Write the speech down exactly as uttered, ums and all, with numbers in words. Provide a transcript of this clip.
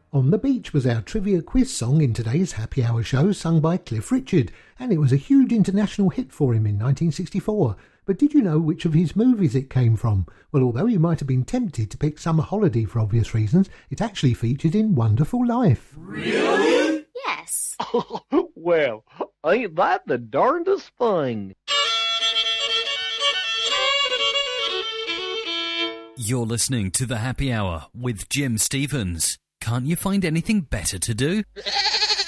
On the Beach was our trivia quiz song in today's Happy Hour show, sung by Cliff Richard, and it was a huge international hit for him in nineteen sixty-four. But did you know which of his movies it came from? Well, although you might have been tempted to pick Summer Holiday for obvious reasons, it actually featured in Wonderful Life. Really? Yes. Well, ain't that the darndest thing? You're listening to The Happy Hour with Jim Stevens. Can't you find anything better to do?